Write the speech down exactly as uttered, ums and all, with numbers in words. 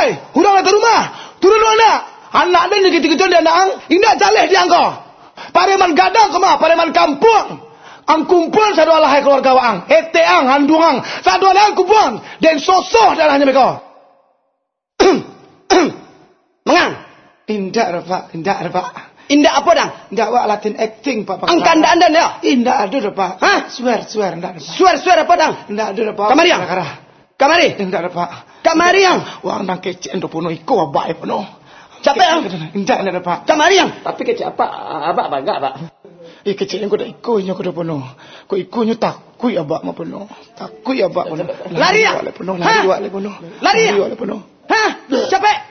Oi, hurang datang rumah. Turun anak. Anak dia gitu-gitu dia nak. Indah jaleh dia engkau. Pareman gadang kemah, pareman kampung. Ang kumpul satu alahai keluarga ang. Ete ang, handung ang. Satu alahai kumpul. Dan sosoh darahnya mereka. Mengang. Indah Pak, indah Pak. Indah apa dah? Indah wak Latin acting Pak. Angkan dah anda ya? Indah ada Pak. Hah? Swear, swear indah Pak. Swear, swear apa dah? Indah ada Pak. Kamari yang? Kamari? Indah Pak. Kamari yang? Wang nang kecek ndo puno iko abak puno. Capek yang? Indah ada Pak. Kamari yang? Tapi kecek apa? Abak bangga Pak. Eh kecek yang kuda iko nya kuda puno. Ko iko nya takui abak ma puno. Takui abak puno. Lari ya? Lari puno, lari wale puno. Lari ya? Wale puno. Hah? Capek?